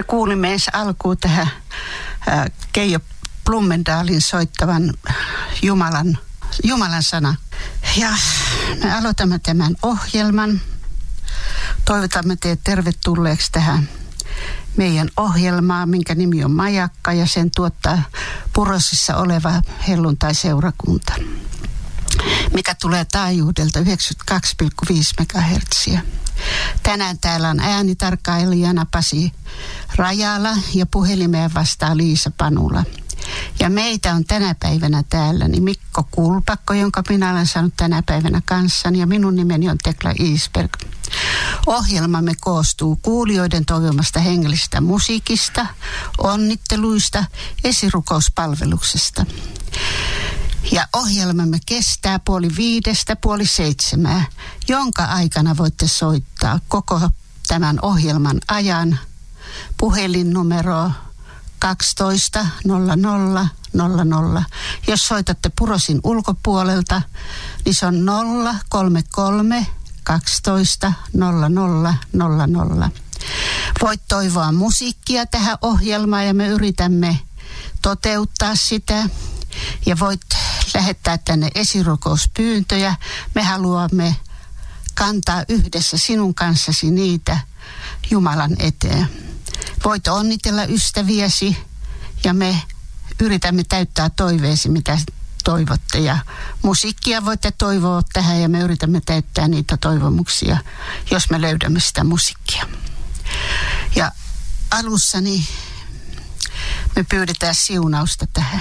Me kuulimme ensi alkuun tähän Keijo Blumendalin soittavan Jumalan sana. Ja me aloitamme tämän ohjelman. Toivotamme teidät tervetulleeksi tähän meidän ohjelmaan, minkä nimi on Majakka, ja sen tuottaa Purosissa oleva helluntai-seurakunta, mikä tulee taajuudelta 92,5 MHz. Tänään täällä on äänitarkkailijana Pasi Rajala ja puhelimeen vastaa Liisa Panula. Ja meitä on tänä päivänä täällä niin Mikko Kulpakko, jonka minä olen saanut tänä päivänä kanssani, ja minun nimeni on Tekla Isberg. Ohjelmamme koostuu kuulijoiden toivomasta hengellisestä musiikista, onnitteluista, esirukouspalveluksesta. Ja ohjelmamme kestää 5:30–6:30, jonka aikana voitte soittaa koko tämän ohjelman ajan puhelinnumero 12 00 00. Jos soitatte Purosin ulkopuolelta, niin se on 033 12 00 00. Voit toivoa musiikkia tähän ohjelmaan ja me yritämme toteuttaa sitä. Ja voit lähettää tänne esirukouspyyntöjä. Me haluamme kantaa yhdessä sinun kanssasi niitä Jumalan eteen. Voit onnitella ystäviäsi ja me yritämme täyttää toiveesi, mitä toivotte. Ja musiikkia voitte toivoa tähän ja me yritämme täyttää niitä toivomuksia, jos me löydämme sitä musiikkia. Ja alussani me pyydetään siunausta tähän.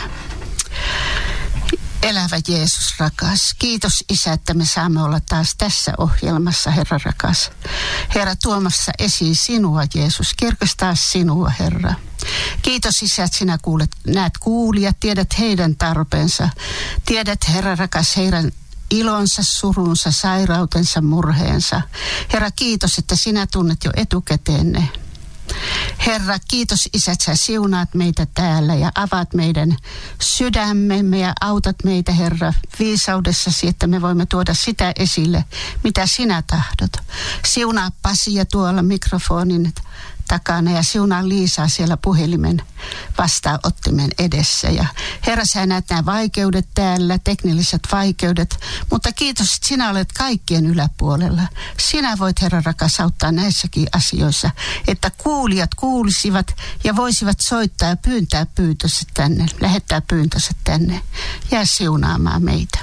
Elävä Jeesus rakas, kiitos Isä, että me saamme olla taas tässä ohjelmassa, Herra rakas. Herra, tuomassa esiin sinua, Jeesus, kirkastaa sinua, Herra. Kiitos Isä, että sinä näet kuulijat, tiedät heidän tarpeensa. Tiedät, Herra rakas, heidän ilonsa, surunsa, sairautensa, murheensa. Herra, kiitos, että sinä tunnet jo etukäteen ne. Herra, kiitos Isä, että sä siunaat meitä täällä ja avaat meidän sydämemme ja autat meitä, Herra, viisaudessasi, että me voimme tuoda sitä esille, mitä sinä tahdot. Siunaa Pasia tuolla mikrofonin takana ja siunaa Liisaa siellä puhelimen vastaanottimen edessä. Ja Herra, sä näet nämä vaikeudet täällä, teknilliset vaikeudet, mutta kiitos, että sinä olet kaikkien yläpuolella. Sinä voit, Herra rakas, auttaa näissäkin asioissa, että kuulijat kuulisivat ja voisivat soittaa ja pyyntää pyyntönsä tänne, lähettää pyyntönsä tänne. Jää siunaamaan meitä.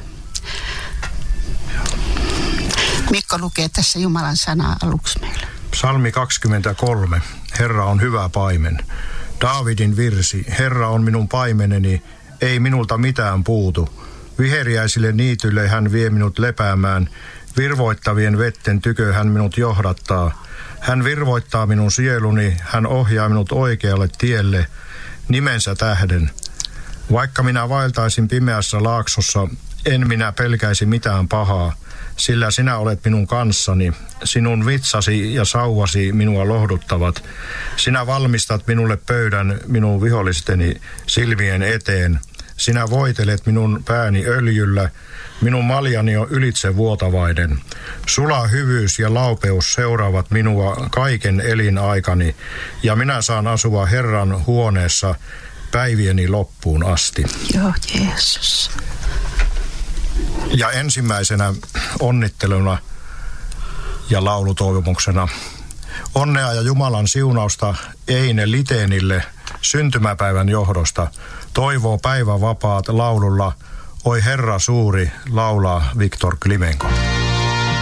Mikko lukee tässä Jumalan sanaa aluksi meille. Psalmi 23. Herra on hyvä paimen. Daavidin virsi. Herra on minun paimeneni, ei minulta mitään puutu. Viheriäisille niitylle hän vie minut lepäämään. Virvoittavien vetten tykö hän minut johdattaa. Hän virvoittaa minun sieluni, hän ohjaa minut oikealle tielle, nimensä tähden. Vaikka minä vaeltaisin pimeässä laaksossa, en minä pelkäisi mitään pahaa. Sillä sinä olet minun kanssani, sinun vitsasi ja sauvasi minua lohduttavat. Sinä valmistat minulle pöydän minun vihollisteni silmien eteen. Sinä voitelet minun pääni öljyllä, minun maljani on ylitsevuotavainen. Sula hyvyys ja laupeus seuraavat minua kaiken elinaikani, ja minä saan asua Herran huoneessa päivieni loppuun asti. Joo, Jeesus. Ja ensimmäisenä onnitteluna ja laulutoivomuksena onnea ja Jumalan siunausta Eine Liteenille syntymäpäivän johdosta. Toivoo päivävapaat laululla Oi Herra suuri, laulaa Viktor Klimenko.